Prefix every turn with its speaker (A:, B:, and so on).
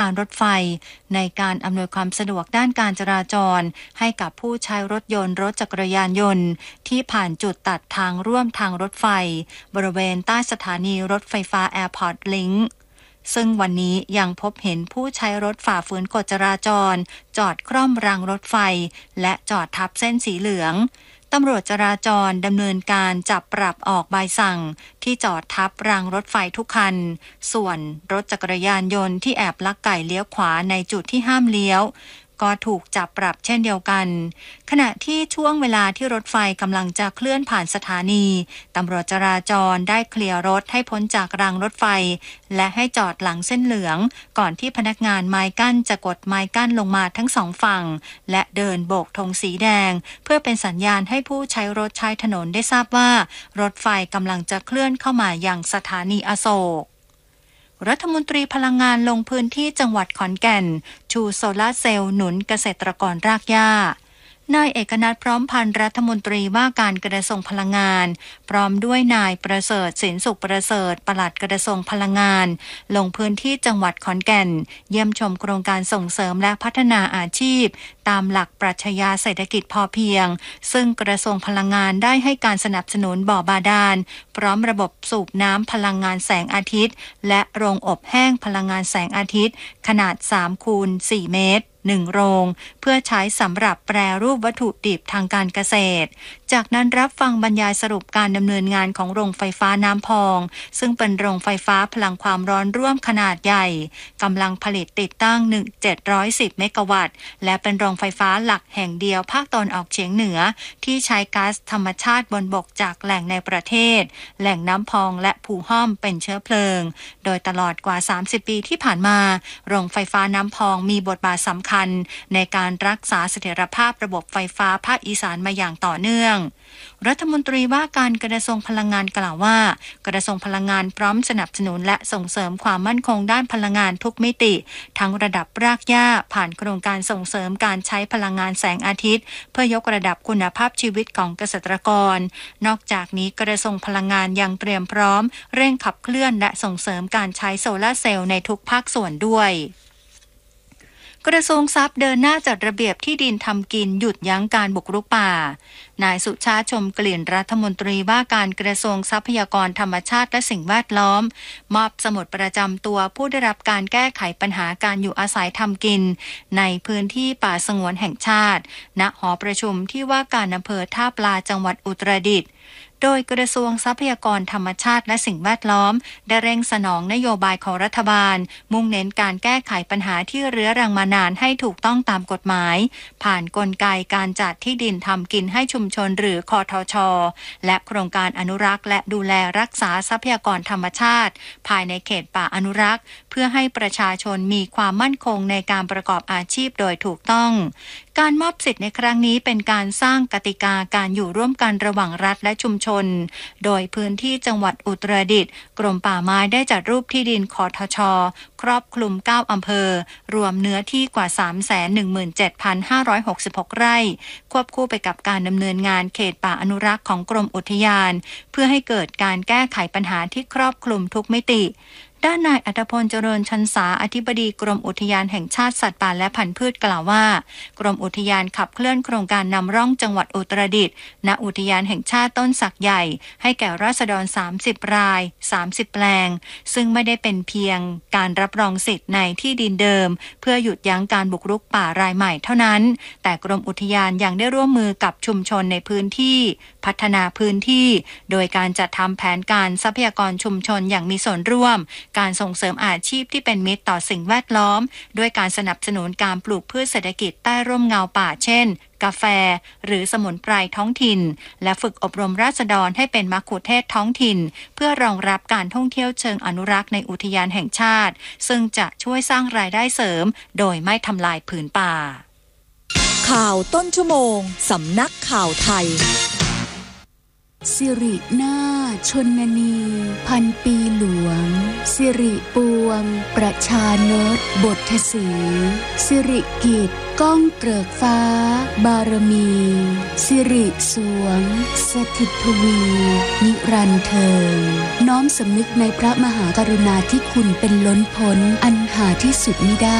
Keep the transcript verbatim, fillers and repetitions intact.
A: การรถไฟในการอำนวยความสะดวกด้านการจราจรให้กับผู้ใช้รถยนต์รถจักรยานยนต์ที่ผ่านจุดตัดทางร่วมทางรถไฟบริเวณใต้สถานีรถไฟฟ้า Airport Link ซึ่งวันนี้ยังพบเห็นผู้ใช้รถฝ่าฝืนกฎจราจรจอดคร่อมรางรถไฟและจอดทับเส้นสีเหลืองตำรวจจราจรดำเนินการจับปรับออกใบสั่งที่จอดทับรางรถไฟทุกคันส่วนรถจักรยานยนต์ที่แอบลักไก่เลี้ยวขวาในจุดที่ห้ามเลี้ยวก็ถูกจับปรับเช่นเดียวกันขณะที่ช่วงเวลาที่รถไฟกำลังจะเคลื่อนผ่านสถานีตำรวจจราจรได้เคลียร์รถให้พ้นจากรางรถไฟและให้จอดหลังเส้นเหลืองก่อนที่พนักงานไม้กั้นจะกดไม้กั้นลงมาทั้งสองฝั่งและเดินโบกธงสีแดงเพื่อเป็นสัญญาณให้ผู้ใช้รถใช้ถนนได้ทราบว่ารถไฟกำลังจะเคลื่อนเข้ามายังสถานีอโศกรัฐมนตรีพลังงานลงพื้นที่จังหวัดขอนแก่นชูโซลาร์เซลล์หนุนเกษตรกรรากหญ้านายเอกนัทพร้อมพันธ์รัฐมนตรีว่าการกระทรวงพลังงานพร้อมด้วยนายประเสริฐสินสุขประเสริฐปลัดกระทรวงพลังงานลงพื้นที่จังหวัดขอนแก่นเยี่ยมชมโครงการส่งเสริมและพัฒนาอาชีพตามหลักปรัชญาเศรษฐกิจพอเพียงซึ่งกระทรวงพลังงานได้ให้การสนับสนุนบ่อบาดาลพร้อมระบบสูบน้ำพลังงานแสงอาทิตย์และโรงอบแห้งพลังงานแสงอาทิตย์ขนาดสามคูณสี่เมตรหนึ่งโรงเพื่อใช้สำหรับแปรรูปวัตถุดิบทางการเกษตรจากนั้นรับฟังบรรยายสรุปการดำเนินงานของโรงไฟฟ้าน้ำพองซึ่งเป็นโรงไฟฟ้าพลังความร้อนร่วมขนาดใหญ่กำลังผลิตติดตั้งหนึ่งพันเจ็ดร้อยสิบเมกะวัตต์และเป็นโรงไฟฟ้าหลักแห่งเดียวภาคตะวันออกเฉียงเหนือที่ใช้ก๊าซธรรมชาติบนบกจากแหล่งในประเทศแหล่งน้ำพองและภูห้อมเป็นเชื้อเพลิงโดยตลอดกว่าสามสิบปีที่ผ่านมาโรงไฟฟ้าน้ำพองมีบทบาทสำคัญในการรักษาเสถียรภาพระบบไฟฟ้าภาคอีสานมาอย่างต่อเนื่องรัฐมนตรีว่าการกระทรวงพลังงานกล่าวว่ากระทรวงพลังงานพร้อมสนับสนุนและส่งเสริมความมั่นคงด้านพลังงานทุกมิติทั้งระดับรากหญ้าผ่านโครงการส่งเสริมการใช้พลังงานแสงอาทิตย์เพื่อยกระดับคุณภาพชีวิตของเกษตรกรนอกจากนี้กระทรวงพลังงานยังเตรียมพร้อมเร่งขับเคลื่อนและส่งเสริมการใช้โซลาร์เซลล์ในทุกภาคส่วนด้วยกระทรวงทรัพย์เดินหน้าจัดระเบียบที่ดินทำกินหยุดยั้งการบุกรุกป่านายสุชาติชมกลิ่นรัฐมนตรีว่าการกระทรวงทรัพยากรธรรมชาติและสิ่งแวดล้อมมอบสมุดประจำตัวผู้ได้รับการแก้ไขปัญหาการอยู่อาศัยทำกินในพื้นที่ป่าสงวนแห่งชาติณหอประชุมที่ว่าการอำเภอท่าปลาจังหวัดอุตรดิตถ์โดยกระทรวงทรัพยากรธรรมชาติและสิ่งแวดล้อมได้เร่งสนองนโยบายของรัฐบาลมุ่งเน้นการแก้ไขปัญหาที่เรื้อรังมานานให้ถูกต้องตามกฎหมายผ่านกลไกการจัดที่ดินทำกินให้ชุมชนหรือคทช.และโครงการอนุรักษ์และดูแลรักษาทรัพยากรธรรมชาติภายในเขตป่าอนุรักษ์เพื่อให้ประชาชนมีความมั่นคงในการประกอบอาชีพโดยถูกต้องการมอบสิทธิ์ในครั้งนี้เป็นการสร้างกติกาการอยู่ร่วมกันระหว่างรัฐและชุมชนโดยพื้นที่จังหวัดอุตรดิตถ์กรมป่าไม้ได้จัดรูปที่ดินคทช.ครอบคลุมเก้าอำเภอรวมเนื้อที่กว่า สามแสนหนึ่งหมื่นเจ็ดพันห้าร้อยหกสิบหก ไร่ควบคู่ไปกับการดำเนินงานเขตป่าอนุรักษ์ของกรมอุทยานเพื่อให้เกิดการแก้ไขปัญหาที่ครอบคลุมทุกมิติด้านนายอัธพลเจริญชันษาอธิบดีกรมอุทยานแห่งชาติสัตว์ป่าและพันธุ์พืชกล่าวว่ากรมอุทยานขับเคลื่อนโครงการนำร่องจังหวัดอุตรดิตถ์ณอุทยานแห่งชาติต้นสักใหญ่ให้แก่ราษฎรสามสิบรายสามสิบแปลงซึ่งไม่ได้เป็นเพียงการรับรองสิทธิ์ในที่ดินเดิมเพื่อหยุดยั้งการบุกรุกป่ารายใหม่เท่านั้นแต่กรมอุทยานยังได้ร่วมมือกับชุมชนในพื้นที่พัฒนาพื้นที่โดยการจัดทำแผนการทรัพยากรชุมชนอย่างมีส่วนร่วมการส่งเสริมอาชีพที่เป็นมิตรต่อสิ่งแวดล้อมด้วยการสนับสนุนการปลูกพืชเศรษฐกิจใต้ร่มเงาป่าเช่นกาแฟหรือสมุนไพรท้องถิ่นและฝึกอบรมราษฎรให้เป็นมัคคุเทศก์ท้องถิ่นเพื่อรองรับการท่องเที่ยวเชิงอนุรักษ์ในอุทยานแห่งชาติซึ่งจะช่วยสร้างรายได้เสริมโดยไม่ทำลายผืนป่า
B: ข่าวต้นชั่วโมงสำนักข่าวไทย
C: สิรินาถชนนีพันปีหลวงสิริปวงประชานตบทสีสิริกิจก้องเกริกฟ้าบารมีสิริสวงสถิตทวีนิรันดร์เทิงน้อมสำนึกในพระมหากรุณาธิคุณเป็นล้นพ้นอันหาที่สุดมิได้